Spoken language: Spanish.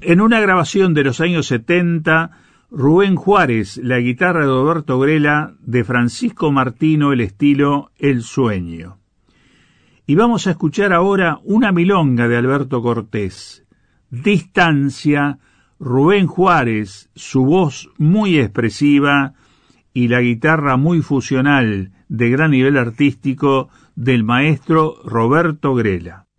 En una grabación de los años 70, Rubén Juárez, la guitarra de Roberto Grela, de Francisco Martino, el estilo El Sueño. Y vamos a escuchar ahora una milonga de Alberto Cortés. Distancia, Rubén Juárez, su voz muy expresiva y la guitarra muy fusional de gran nivel artístico del maestro Roberto Grela.